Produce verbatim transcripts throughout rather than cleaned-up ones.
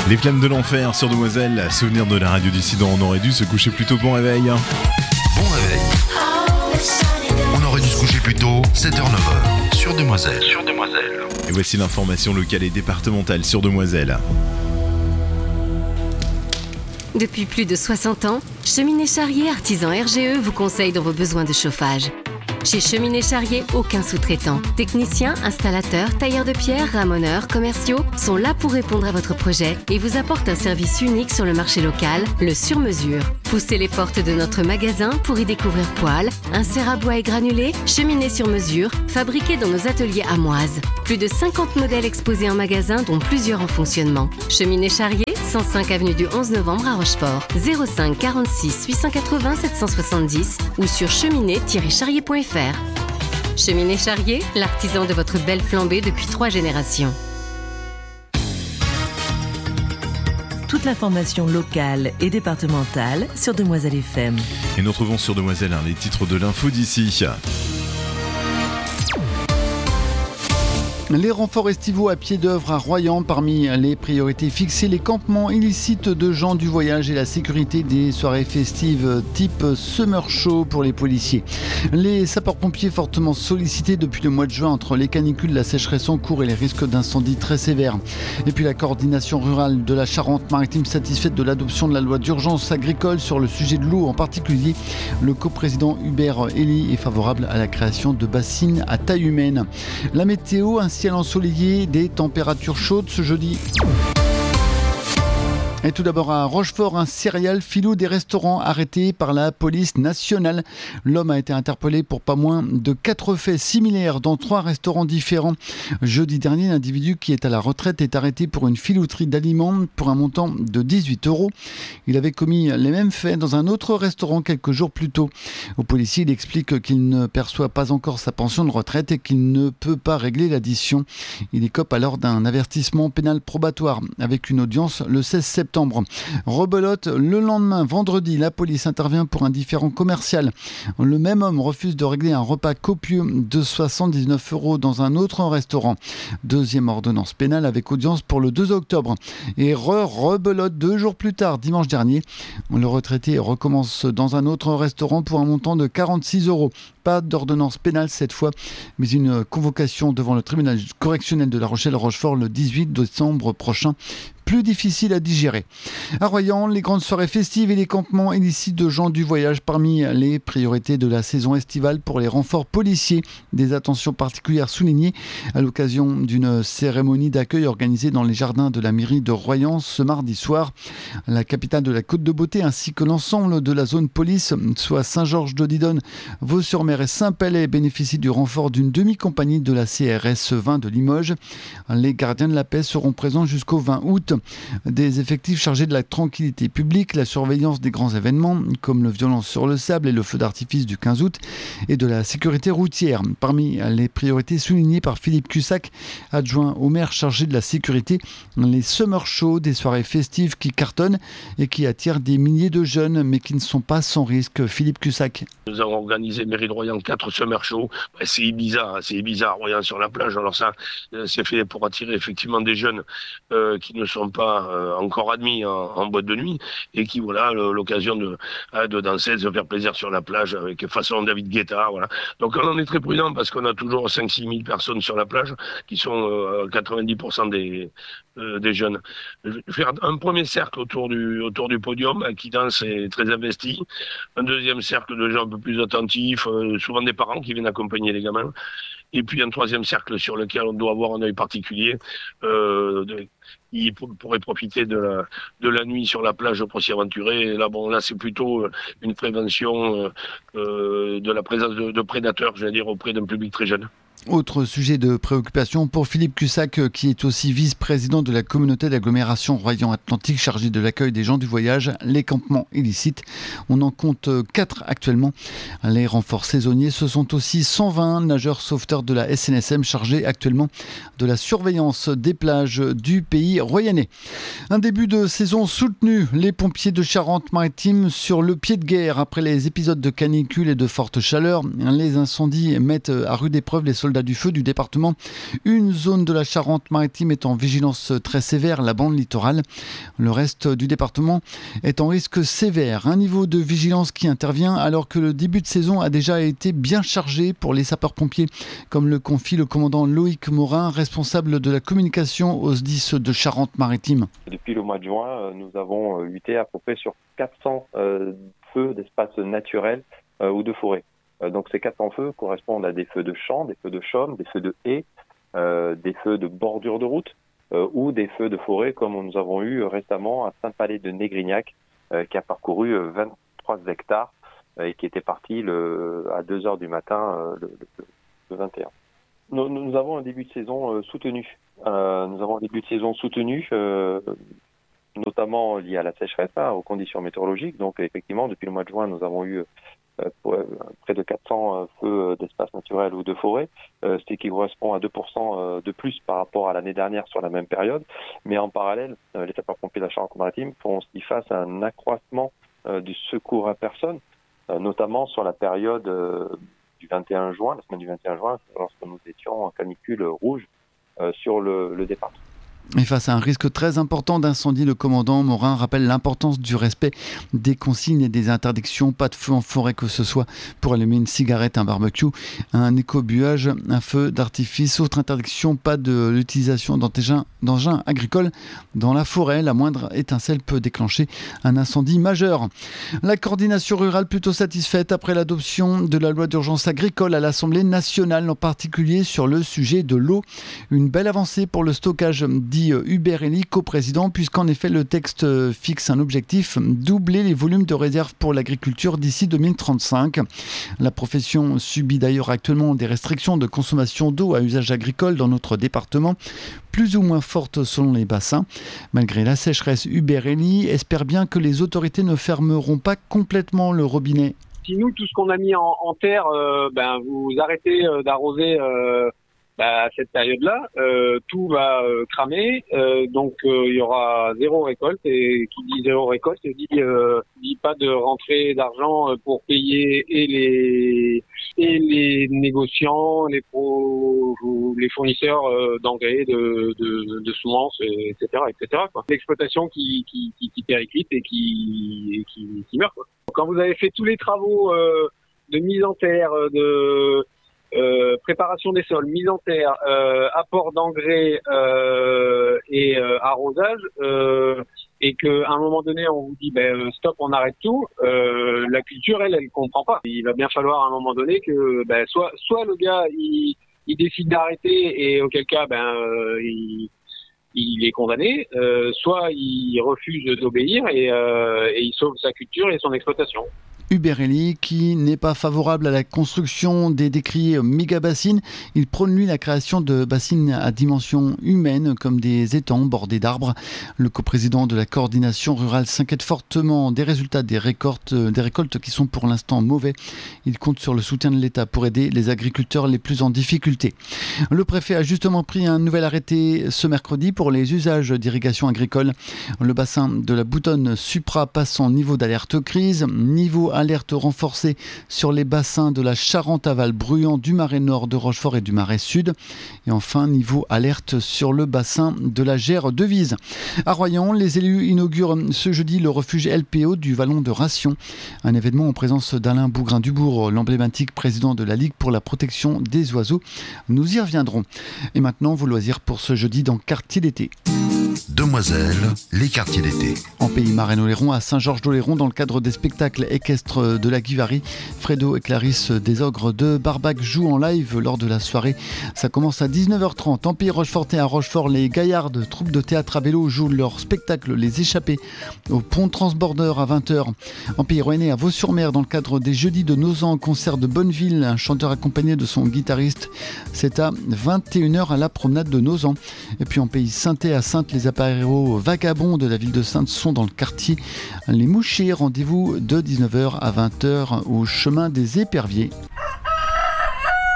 Les flammes de l'enfer sur Demoiselle, souvenir de la radio dissident, on aurait dû se coucher plus tôt. Bon réveil. Bon réveil. On aurait dû se coucher plus tôt, sept heures neuf heures, sur Demoiselle. Sur Demoiselle. Et voici l'information locale et départementale sur Demoiselle. Depuis plus de soixante ans, Cheminée Charrier Artisan R G E vous conseille dans vos besoins de chauffage. Chez Cheminée Charrier, aucun sous-traitant. Techniciens, installateurs, tailleurs de pierre, ramoneurs, commerciaux sont là pour répondre à votre projet et vous apportent un service unique sur le marché local, le sur-mesure. Poussez les portes de notre magasin pour y découvrir poêles, inserts à bois et granulés, cheminées sur mesure, fabriqués dans nos ateliers amoises. Plus de cinquante modèles exposés en magasin, dont plusieurs en fonctionnement. Cheminée Charrier, cent cinq avenue du onze novembre à Rochefort, zéro cinq quarante-six huit cent quatre-vingts sept cent soixante-dix ou sur cheminée tiret charrier point f r. Cheminée Charrier, l'artisan de votre belle flambée depuis trois générations. Toute l'information locale et départementale sur Demoiselle F M. Et nous retrouvons sur Demoiselle hein, les titres de l'info d'ici. Les renforts estivaux à pied d'œuvre à Royan, parmi les priorités fixées, les campements illicites de gens du voyage et la sécurité des soirées festives type Summer Show pour les policiers. Les sapeurs-pompiers fortement sollicités depuis le mois de juin entre les canicules, la sécheresse en cours et les risques d'incendie très sévères. Et puis la coordination rurale de la Charente-Maritime satisfaite de l'adoption de la loi d'urgence agricole sur le sujet de l'eau en particulier. Le coprésident Hubert Elie est favorable à la création de bassines à taille humaine. La météo, un ciel ensoleillé, des températures chaudes ce jeudi. Et tout d'abord à Rochefort, un serial filou des restaurants arrêté par la police nationale. L'homme a été interpellé pour pas moins de quatre faits similaires dans trois restaurants différents. Jeudi dernier, l'individu qui est à la retraite est arrêté pour une filouterie d'aliments pour un montant de dix-huit euros. Il avait commis les mêmes faits dans un autre restaurant quelques jours plus tôt. Au policier, il explique qu'il ne perçoit pas encore sa pension de retraite et qu'il ne peut pas régler l'addition. Il écope alors d'un avertissement pénal probatoire avec une audience le seize septembre. Rebelote, le lendemain, vendredi, la police intervient pour un différend commercial. Le même homme refuse de régler un repas copieux de soixante-dix-neuf euros dans un autre restaurant. Deuxième ordonnance pénale avec audience pour le deux octobre. Et re-rebelote deux jours plus tard, dimanche dernier. Le retraité recommence dans un autre restaurant pour un montant de quarante-six euros. Pas d'ordonnance pénale cette fois, mais une convocation devant le tribunal correctionnel de La Rochelle-Rochefort le dix-huit décembre prochain. Plus difficile à digérer. À Royan, les grandes soirées festives et les campements illicites de gens du voyage parmi les priorités de la saison estivale pour les renforts policiers. Des attentions particulières soulignées à l'occasion d'une cérémonie d'accueil organisée dans les jardins de la mairie de Royan ce mardi soir. La capitale de la Côte de Beauté ainsi que l'ensemble de la zone police, soit Saint-Georges-de-Didonne, Vaux-sur-Mer et Saint-Palais, bénéficient du renfort d'une demi-compagnie de la C R S vingt de Limoges. Les gardiens de la paix seront présents jusqu'au vingt août. Des effectifs chargés de la tranquillité publique, la surveillance des grands événements comme le violence sur le sable et le feu d'artifice du quinze août et de la sécurité routière. Parmi les priorités soulignées par Philippe Cussac, adjoint au maire chargé de la sécurité, les Summer Show, des soirées festives qui cartonnent et qui attirent des milliers de jeunes mais qui ne sont pas sans risque. Philippe Cussac. Nous avons organisé mairie de Royan quatre Summer Show. Ben, c'est Ibiza, c'est Ibiza à Royan sur la plage. Alors ça, c'est fait pour attirer effectivement des jeunes euh, qui ne sont pas euh, encore admis en, en boîte de nuit et qui voilà l'occasion de, de danser, de se faire plaisir sur la plage avec façon David Guetta. Voilà. Donc on en est très prudent parce qu'on a toujours cinq à six mille personnes sur la plage qui sont euh, quatre-vingt-dix pour cent des, euh, des jeunes. Je vais faire un premier cercle autour du, autour du podium qui danse et très investi. Un deuxième cercle de gens un peu plus attentifs, euh, souvent des parents qui viennent accompagner les gamins. Et puis un troisième cercle sur lequel on doit avoir un œil particulier, euh, de, qui pourrait profiter de la, de la nuit sur la plage pour s'y aventurer. Et là, bon, là, c'est plutôt une prévention euh, de la présence de, de prédateurs, je veux dire, auprès d'un public très jeune. Autre sujet de préoccupation pour Philippe Cussac, qui est aussi vice-président de la communauté d'agglomération Royan-Atlantique chargé de l'accueil des gens du voyage, les campements illicites. On en compte quatre actuellement. Les renforts saisonniers, ce sont aussi cent vingt nageurs sauveteurs de la S N S M chargés actuellement de la surveillance des plages du pays royannais. Un début de saison soutenu, les pompiers de Charente-Maritime sur le pied de guerre après les épisodes de canicule et de forte chaleur. Les incendies mettent à rude épreuve les soldats soldats du feu du département. Une zone de la Charente-Maritime est en vigilance très sévère, la bande littorale. Le reste du département est en risque sévère. Un niveau de vigilance qui intervient alors que le début de saison a déjà été bien chargé pour les sapeurs-pompiers, comme le confie le commandant Loïc Morin, responsable de la communication au S D I S de Charente-Maritime. Depuis le mois de juin, nous avons lutté à peu près sur quatre cents euh, feux d'espaces naturels euh, ou de forêt. Euh, donc ces quatre cents feux correspondent à des feux de champs, des feux de chaume, des feux de haies, euh, des feux de bordure de route euh, ou des feux de forêt comme nous avons eu récemment à Saint-Palais de Négrignac euh, qui a parcouru vingt-trois hectares euh, et qui était parti le, à deux heures du matin euh, le, le, le vingt et un. Nous, nous avons un début de saison euh, soutenu. Euh, nous avons un début de saison soutenu, euh, notamment lié à la sécheresse, hein, aux conditions météorologiques. Donc effectivement, depuis le mois de juin, nous avons eu euh, pour, euh, près de quatre cents euh, feux d'espace naturel ou de forêt, euh, ce qui correspond à deux pour cent de plus par rapport à l'année dernière sur la même période. Mais en parallèle, euh, les sapeurs-pompiers de la Charente-Maritime font aussi face à un accroissement euh, du secours à personne, euh, notamment sur la période euh, du vingt et un juin, la semaine du vingt et un juin, lorsque nous étions en canicule rouge euh, sur le, le département. Et face à un risque très important d'incendie, le commandant Morin rappelle l'importance du respect des consignes et des interdictions. Pas de feu en forêt que ce soit pour allumer une cigarette, un barbecue, un écobuage, un feu d'artifice. Autre interdiction, pas de l'utilisation d'engins agricoles dans la forêt. La moindre étincelle peut déclencher un incendie majeur. La coordination rurale plutôt satisfaite après l'adoption de la loi d'urgence agricole à l'Assemblée nationale, en particulier sur le sujet de l'eau. Une belle avancée pour le stockage dit Hubert Elie, coprésident, puisqu'en effet le texte fixe un objectif, doubler les volumes de réserve pour l'agriculture d'ici deux mille trente-cinq. La profession subit d'ailleurs actuellement des restrictions de consommation d'eau à usage agricole dans notre département, plus ou moins fortes selon les bassins. Malgré la sécheresse, Hubert Elie espère bien que les autorités ne fermeront pas complètement le robinet. Si nous, tout ce qu'on a mis en, en terre, euh, ben, vous arrêtez euh, d'arroser euh Bah, à cette période-là, euh, tout va euh, cramer, euh, donc euh, il y aura zéro récolte, et qui dit zéro récolte dit, euh, dit pas de rentrée d'argent pour payer et les et les négociants, les pro, les fournisseurs euh, d'engrais, de, de, de semences, et cetera, et cetera. Quoi. L'exploitation qui, qui, qui, qui périclite et qui, et qui, qui meurt. Quoi. Quand vous avez fait tous les travaux euh, de mise en terre, de Euh, préparation des sols, mise en terre, euh, apport d'engrais euh, et euh, arrosage, euh, et qu'à un moment donné on vous dit ben stop, on arrête tout, euh, la culture elle elle comprend pas. Il va bien falloir à un moment donné que ben soit soit le gars il, il décide d'arrêter et auquel cas ben euh, il il est condamné, euh, soit il refuse d'obéir et, euh, et il sauve sa culture et son exploitation. Hubert Elie, qui n'est pas favorable à la construction des décriés méga-bassines. Il prône, lui, la création de bassines à dimension humaine, comme des étangs bordés d'arbres. Le coprésident de la coordination rurale s'inquiète fortement des résultats des récoltes, des récoltes qui sont pour l'instant mauvais. Il compte sur le soutien de l'État pour aider les agriculteurs les plus en difficulté. Le préfet a justement pris un nouvel arrêté ce mercredi pour les usages d'irrigation agricole. Le bassin de la Boutonne Supra passe en niveau d'alerte crise, niveau alerte renforcée sur les bassins de la Charente-Aval, Bruyant, du Marais Nord, de Rochefort et du Marais Sud. Et enfin, niveau alerte sur le bassin de la Gère-Devise. À Royan, les élus inaugurent ce jeudi le refuge L P O du Vallon de Ration. Un événement en présence d'Alain Bougrain-Dubourg, l'emblématique président de la Ligue pour la protection des oiseaux. Nous y reviendrons. Et maintenant, vos loisirs pour ce jeudi dans Quartier d'été. Demoiselles, les quartiers d'été. En pays Marennes-Oléron, à Saint-Georges-d'Oléron, dans le cadre des spectacles équestres de la Guivari, Fredo et Clarisse des Ogres de Barbac jouent en live lors de la soirée. Ça commence à dix-neuf heures trente. En pays Rochefortais, à Rochefort, les Gaillardes, troupes de théâtre à vélo, jouent leur spectacle Les Échappés au pont Transborder à vingt heures. En pays Rouennais, à Vaux-sur-Mer, dans le cadre des Jeudis de Nozan, concert de Bonneville, un chanteur accompagné de son guitariste. C'est à vingt et une heures à la promenade de Nozan. Et puis en pays Saintais, à Saintes, les appareils vagabonds de la ville de Saintes sont dans le quartier. Les Mouchers, rendez-vous de dix-neuf heures à vingt heures au chemin des Éperviers.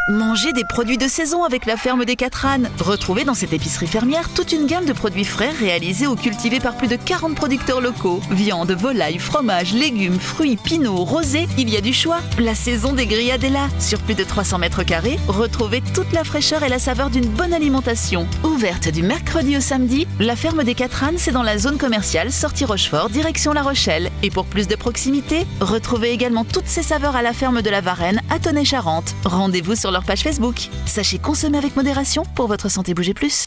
Mangez des produits de saison avec la ferme des Quatre Ânes. Retrouvez dans cette épicerie fermière toute une gamme de produits frais réalisés ou cultivés par plus de quarante producteurs locaux. Viande, volaille, fromage, légumes, fruits, pinots, rosés, il y a du choix. La saison des grillades est là. Sur plus de trois cents mètres carrés, retrouvez toute la fraîcheur et la saveur d'une bonne alimentation. Ouverte du mercredi au samedi, la ferme des Quatre Ânes, c'est dans la zone commerciale sortie Rochefort, direction La Rochelle. Et pour plus de proximité, retrouvez également toutes ces saveurs à la ferme de la Varenne à Tonnay-Charente. Rendez-vous sur leur page Facebook. Sachez consommer avec modération pour votre santé. Bougez plus.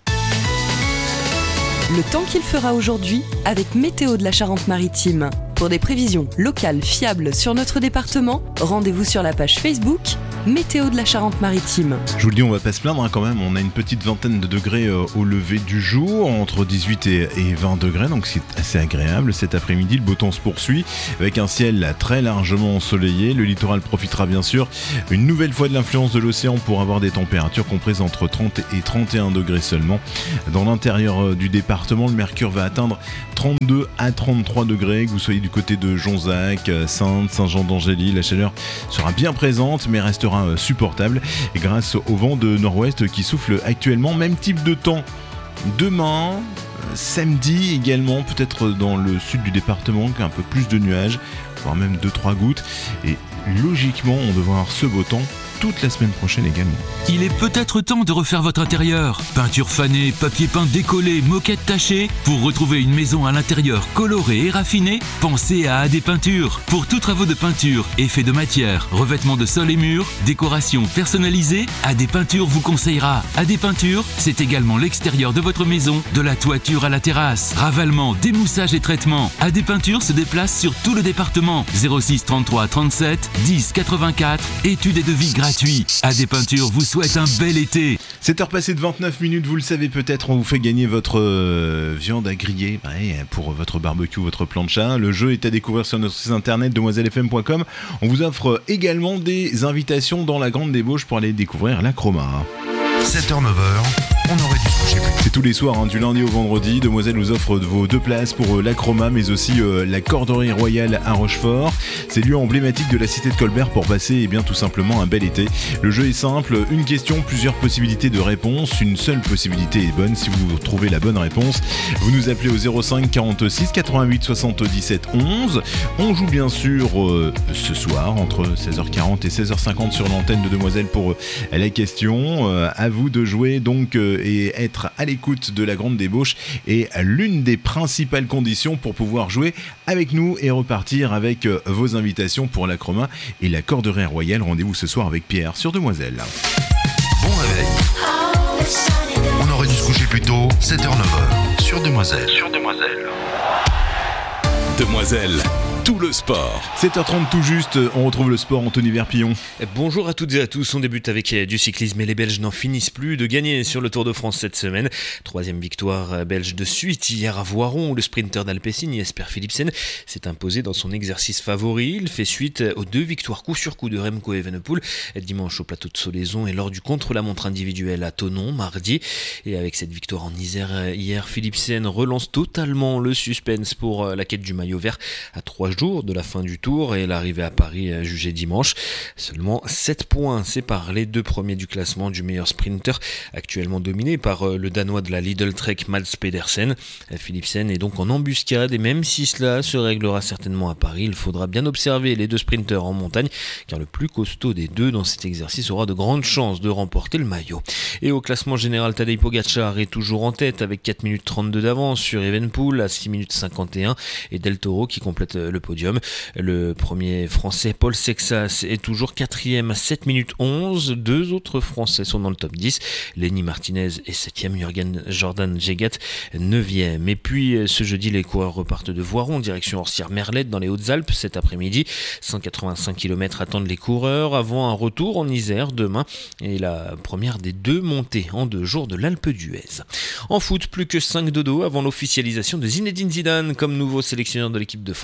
Le temps qu'il fera aujourd'hui avec Météo de la Charente-Maritime. Pour des prévisions locales fiables sur notre département, rendez-vous sur la page Facebook Météo de la Charente-Maritime. Je vous le dis, on va pas se plaindre hein, quand même, on a une petite vingtaine de degrés euh, au lever du jour, entre dix-huit et, et vingt degrés, donc c'est assez agréable. Cet après-midi, le beau temps se poursuit avec un ciel très largement ensoleillé. Le littoral profitera bien sûr une nouvelle fois de l'influence de l'océan pour avoir des températures comprises entre trente et trente et un degrés seulement. Dans l'intérieur du département, le mercure va atteindre trente-deux à trente-trois degrés, que vous soyez du côté de Jonzac, Saintes, Saint-Jean-d'Angély, la chaleur sera bien présente mais restera supportable et grâce au vent de nord-ouest qui souffle actuellement. Même type de temps demain, samedi également, peut-être dans le sud du département, un peu plus de nuages, voire même deux trois gouttes, et logiquement on devrait avoir ce beau temps toute la semaine prochaine également. Il est peut-être temps de refaire votre intérieur. Peinture fanée, papier peint décollé, moquette tachée. Pour retrouver une maison à l'intérieur colorée et raffinée, pensez à A D Peinture. Pour tous travaux de peinture, effets de matière, revêtement de sol et murs, décoration personnalisée, A D Peinture vous conseillera. A D Peinture, c'est également l'extérieur de votre maison, de la toiture à la terrasse. Ravalement, démoussage et traitement. A D Peinture se déplace sur tout le département. zéro six trente-trois trente-sept dix quatre-vingt-quatre. Études et devis gratuits. A D Peinture vous souhaite un bel été. sept heures passées de vingt-neuf minutes, vous le savez peut-être, on vous fait gagner votre euh, viande à griller ouais, pour votre barbecue, votre plancha. Le jeu est à découvrir sur notre site internet demoiselle f m point com. On vous offre également des invitations dans la grande débauche pour aller découvrir la Chroma. sept heures neuf heures, on aurait dû se coucher plus tôt. C'est tous les soirs, hein, du lundi au vendredi. Demoiselle vous offre vos deux places pour euh, la Chroma, mais aussi euh, la Corderie Royale à Rochefort. C'est lieu emblématique de la cité de Colbert pour passer eh bien, tout simplement un bel été. Le jeu est simple, une question, plusieurs possibilités de réponse. Une seule possibilité est bonne. Si vous trouvez la bonne réponse, vous nous appelez au zéro cinq quarante-six quatre-vingt-huit soixante-dix-sept onze. On joue bien sûr euh, ce soir entre seize heures quarante et seize heures cinquante sur l'antenne de Demoiselle pour euh, la question. Euh, à vous de jouer donc euh, et être à l'écoute de la grande débauche est l'une des principales conditions pour pouvoir jouer avec nous et repartir avec euh, vos invitations pour la Chroma et la Corderie Royale. Rendez-vous ce soir avec Pierre sur Demoiselle. Bon réveil. On aurait dû se coucher plus tôt, sept heures neuf heures, sur Demoiselle. Sur Demoiselle. Demoiselle, tout le sport. sept heures trente tout juste, on retrouve le sport, Anthony Verpillon. Bonjour à toutes et à tous, on débute avec du cyclisme et les Belges n'en finissent plus de gagner sur le Tour de France cette semaine. Troisième victoire belge de suite hier à Voiron où le sprinter d'Alpecin, Jesper Philipsen, s'est imposé dans son exercice favori. Il fait suite aux deux victoires coup sur coup de Remco Evenepoel dimanche au plateau de Solaizon et lors du contre-la-montre individuel à Thonon mardi. Et avec cette victoire en Isère hier, Philipsen relance totalement le suspense pour la quête du maillot vert à trois jours de la fin du Tour et l'arrivée à Paris jugée dimanche. Seulement sept points séparent les deux premiers du classement du meilleur sprinter, actuellement dominé par le Danois de la Lidl Trek Mads Pedersen. Philipsen est donc en embuscade et même si cela se réglera certainement à Paris, il faudra bien observer les deux sprinters en montagne car le plus costaud des deux dans cet exercice aura de grandes chances de remporter le maillot. Et au classement général, Tadej Pogačar est toujours en tête avec quatre minutes trente-deux d'avance sur Evenepoel à six minutes cinquante et un et Del Toro qui complète le podium. Le premier français Paul Sexas est toujours quatrième à sept minutes onze. Deux autres français sont dans le top dix. Lenny Martinez est septième, Jürgen Jordan Jegat neuvième. Et puis ce jeudi, les coureurs repartent de Voiron, direction Orsières-Merlette dans les Hautes-Alpes cet après-midi. cent quatre-vingt-cinq kilomètres attendent les coureurs avant un retour en Isère demain et la première des deux montées en deux jours de l'Alpe d'Huez. En foot, plus que cinq dodos avant l'officialisation de Zinedine Zidane comme nouveau sélectionneur de l'équipe de France.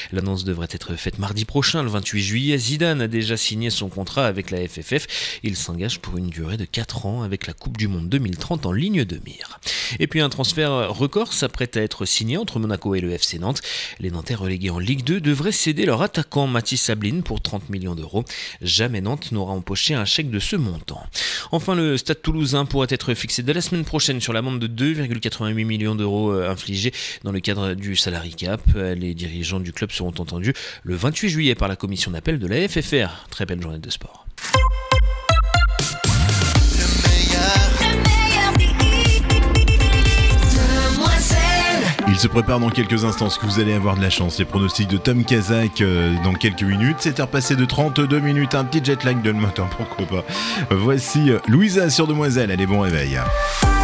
L'annonce devrait être faite mardi prochain, le vingt-huit juillet. Zidane a déjà signé son contrat avec la F F F. Il s'engage pour une durée de quatre ans avec la Coupe du Monde deux mille trente en ligne de mire. Et puis un transfert record s'apprête à être signé entre Monaco et le F C Nantes. Les Nantais relégués en Ligue deux devraient céder leur attaquant Mathis Sabline pour trente millions d'euros. Jamais Nantes n'aura empoché un chèque de ce montant. Enfin, le Stade Toulousain pourrait être fixé dès la semaine prochaine sur l'amende de deux virgule quatre-vingt-huit millions d'euros infligée dans le cadre du salary cap. Les dirigeants du club seront entendus le vingt-huit juillet par la commission d'appel de la F F R. Très belle journée de sport. Il se prépare dans quelques instants, ce que vous allez avoir de la chance. Les pronostics de Tom Kazak euh, dans quelques minutes. sept heures passées de trente-deux minutes, un petit jet lag de le matin, pourquoi pas. Voici Louisa sur Demoiselle, allez, bon réveil.